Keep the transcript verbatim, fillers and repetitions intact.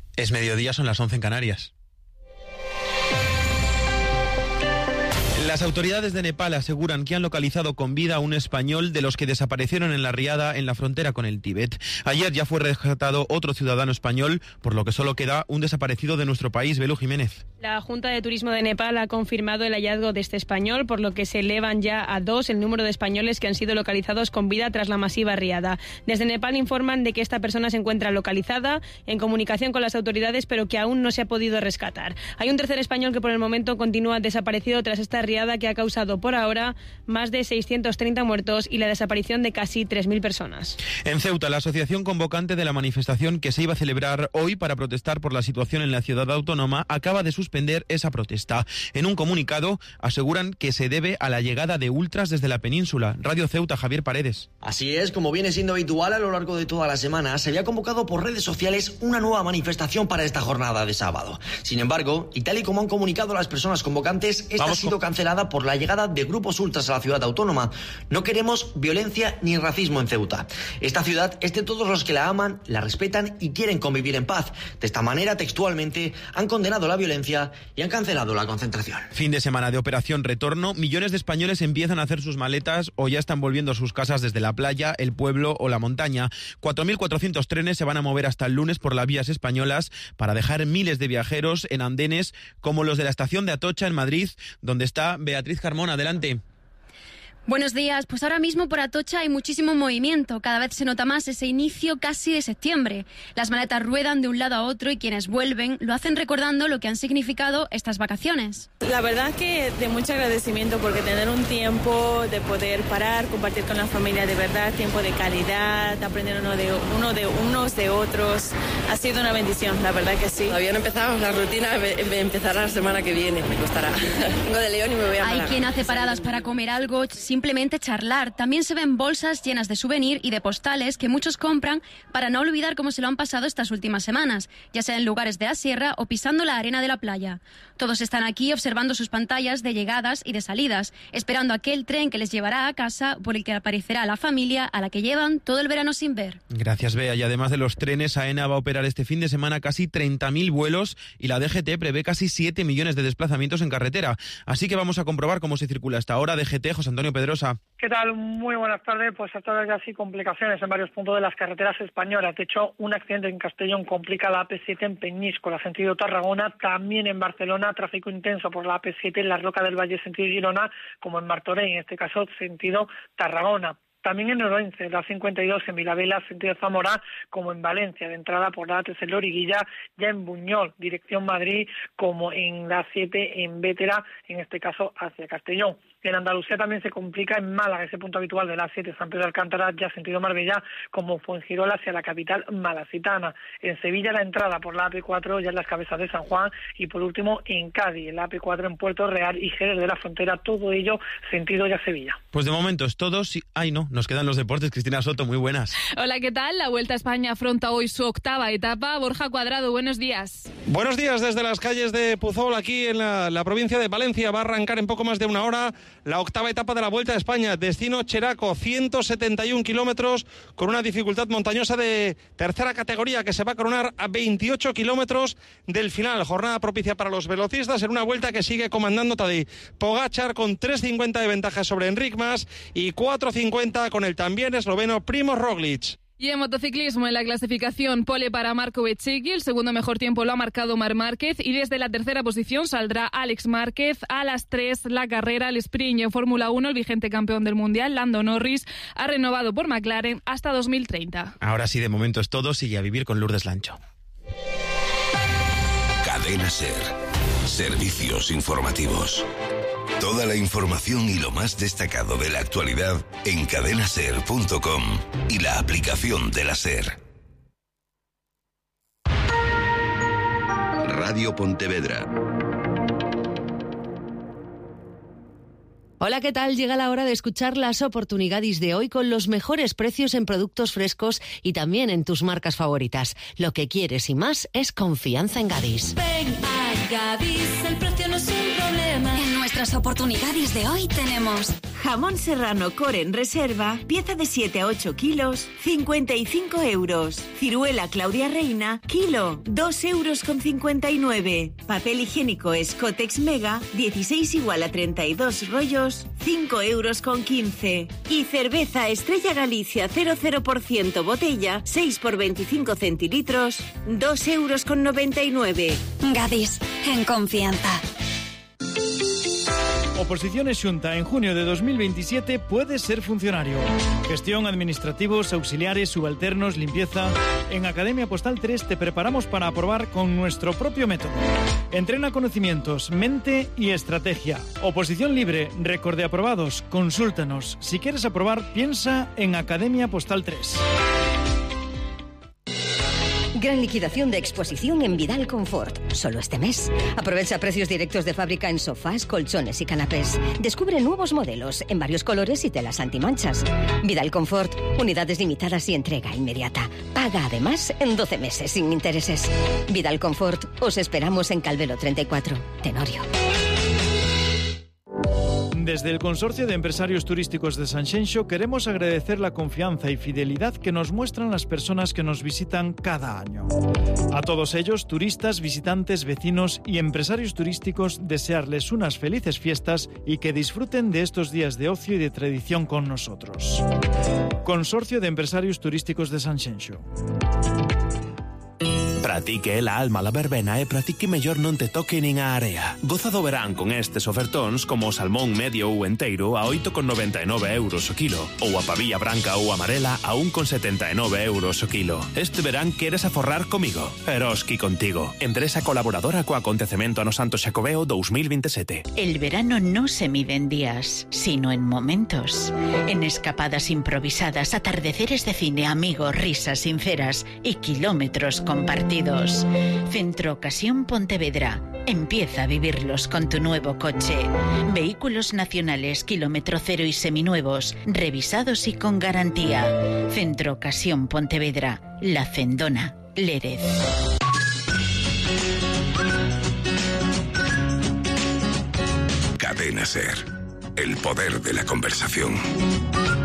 Es mediodía, son las once en Canarias. Las autoridades de Nepal aseguran que han localizado con vida a un español de los que desaparecieron en la riada en la frontera con el Tíbet. Ayer ya fue rescatado otro ciudadano español, por lo que solo queda un desaparecido de nuestro país, Belú Jiménez. La Junta de Turismo de Nepal ha confirmado el hallazgo de este español, por lo que se elevan ya a dos el número de españoles que han sido localizados con vida tras la masiva riada. Desde Nepal informan de que esta persona se encuentra localizada, en comunicación con las autoridades, pero que aún no se ha podido rescatar. Hay un tercer español que por el momento continúa desaparecido tras esta riada que ha causado por ahora más de seiscientos treinta muertos y la desaparición de casi tres mil personas. En Ceuta, la asociación convocante de la manifestación que se iba a celebrar hoy para protestar por la situación en la ciudad autónoma acaba de suspender esa protesta. En un comunicado aseguran que se debe a la llegada de ultras desde la península. Radio Ceuta, Javier Paredes. Así es, como viene siendo habitual a lo largo de toda la semana, se había convocado por redes sociales una nueva manifestación para esta jornada de sábado. Sin embargo, y tal y como han comunicado las personas convocantes, esta Vamos ha sido con... cancelada por la llegada de grupos ultras a la ciudad autónoma. No queremos violencia ni racismo en Ceuta. Esta ciudad es de todos los que la aman, la respetan y quieren convivir en paz. De esta manera, textualmente, han condenado la violencia y han cancelado la concentración. Fin de semana de operación retorno. Millones de españoles empiezan a hacer sus maletas o ya están volviendo a sus casas desde la playa, el pueblo o la montaña. cuatro mil cuatrocientos trenes se van a mover hasta el lunes por las vías españolas para dejar miles de viajeros en andenes como los de la estación de Atocha en Madrid, donde está Beatriz Carmona. Adelante. Buenos días. Pues ahora mismo por Atocha hay muchísimo movimiento. Cada vez se nota más ese inicio casi de septiembre. Las maletas ruedan de un lado a otro y quienes vuelven lo hacen recordando lo que han significado estas vacaciones. La verdad que de mucho agradecimiento, porque tener un tiempo de poder parar, compartir con la familia de verdad, tiempo de calidad, aprender uno de, uno de unos de otros, ha sido una bendición, la verdad que sí. Todavía no empezamos la rutina, empezará la semana que viene, me costará. Vengo de León y me voy a Málaga. Hay quien hace paradas para comer algo, simplemente charlar. También se ven bolsas llenas de souvenir y de postales que muchos compran para no olvidar cómo se lo han pasado estas últimas semanas, ya sea en lugares de la sierra o pisando la arena de la playa. Todos están aquí observando sus pantallas de llegadas y de salidas, esperando aquel tren que les llevará a casa, por el que aparecerá la familia a la que llevan todo el verano sin ver. Gracias, Bea. Y además de los trenes, AENA va a operar este fin de semana casi treinta mil vuelos y la D G T prevé casi siete millones de desplazamientos en carretera. Así que vamos a comprobar cómo se circula hasta ahora. D G T, José Antonio Pedrosa. ¿Qué tal? Muy buenas tardes. Pues hasta ahora ya sí complicaciones en varios puntos de las carreteras españolas. De hecho, un accidente en Castellón complica la A P siete en Peñíscola, sentido Tarragona. También en Barcelona, tráfico intenso por la A P siete en la Roca del Valle, sentido Girona, como en Martorell, en este caso, sentido Tarragona. También en Orense, la cincuenta y dos en Vilavela, sentido Zamora, como en Valencia, de entrada por la A tres en Loriguilla, ya en Buñol, dirección Madrid, como en la siete en Vétera, en este caso hacia Castellón. En Andalucía también se complica en Málaga, ese punto habitual de la A siete, San Pedro de Alcántara, ya sentido Marbella, como Fuengirola hacia la capital malacitana. En Sevilla la entrada por la A P cuatro, ya en las cabezas de San Juan, y por último en Cádiz, en la A P cuatro en Puerto Real y Jerez de la Frontera, todo ello sentido ya Sevilla. Pues de momento es todo. Sí... Ay, no, nos quedan los deportes. Cristina Soto, muy buenas. Hola, ¿qué tal? La Vuelta a España afronta hoy su octava etapa. Borja Cuadrado, buenos días. Buenos días desde las calles de Puzol, aquí en la, la provincia de Valencia. Va a arrancar en poco más de una hora la octava etapa de la Vuelta a España, destino Cheraco, ciento setenta y un kilómetros, con una dificultad montañosa de tercera categoría que se va a coronar a veintiocho kilómetros del final. Jornada propicia para los velocistas en una vuelta que sigue comandando Tadej Pogačar con tres cincuenta de ventaja sobre Enric Mas y cuatro cincuenta con el también esloveno Primož Roglič. Y en motociclismo, en la clasificación, pole para Marco Bezzecchi, el segundo mejor tiempo lo ha marcado Marc Márquez y desde la tercera posición saldrá Alex Márquez. A las tres, la carrera, el sprint y en Fórmula uno, el vigente campeón del Mundial, Lando Norris, ha renovado por McLaren hasta dos mil treinta. Ahora sí, de momento es todo, sigue a vivir con Lourdes Lancho. Cadena SER, servicios informativos. Toda la información y lo más destacado de la actualidad en cadena ser punto com y la aplicación de la SER. Radio Pontevedra. Hola, ¿qué tal? Llega la hora de escuchar las oportunidades de hoy con los mejores precios en productos frescos y también en tus marcas favoritas. Lo que quieres y más es confianza en Gadis. Ven a Gadis, el precio no es un problema. En nuestras oportunidades de hoy tenemos Jamón serrano core en reserva, pieza de siete a ocho kilos, cincuenta y cinco euros. Ciruela Claudia Reina, kilo, dos euros con cincuenta y nueve. Papel higiénico Scotex Mega, dieciséis igual a treinta y dos rollos, cinco euros con quince. Y cerveza Estrella Galicia cero cero por ciento botella, seis por veinticinco centilitros, dos euros con noventa y nueve. Gadis, en confianza. Oposiciones Xunta en junio de dos mil veintisiete puedes ser funcionario. Gestión, administrativos, auxiliares, subalternos, limpieza. En Academia Postal tres te preparamos para aprobar con nuestro propio método. Entrena conocimientos, mente y estrategia. Oposición libre, récord de aprobados. Consúltanos. Si quieres aprobar, piensa en Academia Postal tres. Gran liquidación de exposición en Vidal Confort. Solo este mes. Aprovecha precios directos de fábrica en sofás, colchones y canapés. Descubre nuevos modelos en varios colores y telas antimanchas. Vidal Confort. Unidades limitadas y entrega inmediata. Paga además en doce meses sin intereses. Vidal Confort. Os esperamos en Calvelo treinta y cuatro. Tenorio. Desde el Consorcio de Empresarios Turísticos de Sanxenxo queremos agradecer la confianza y fidelidad que nos muestran las personas que nos visitan cada año. A todos ellos, turistas, visitantes, vecinos y empresarios turísticos, desearles unas felices fiestas y que disfruten de estos días de ocio y de tradición con nosotros. Consorcio de Empresarios Turísticos de Sanxenxo. Pratique la alma la verbena e pratique mellor non te toque nin a area. Goza do verán con estes ofertóns como o salmón medio ou enteiro a oito con noventa e nove euros o kilo ou a pavía branca ou amarela a un con setenta e nove euros o kilo. Este verán queres aforrar comigo. Eroski contigo. Empresa colaboradora co acontecemento ano Santo Xacobeo dos mil veintisiete. El verano no se mide en días, sino en momentos. En escapadas improvisadas, atardeceres de cine, amigos, risas sinceras y kilómetros compartidos. Centro Ocasión Pontevedra. Empieza a vivirlos con tu nuevo coche. Vehículos nacionales, kilómetro cero y seminuevos, revisados y con garantía. Centro Ocasión Pontevedra. La Cendona, Lérez. Cadena SER. El poder de la conversación.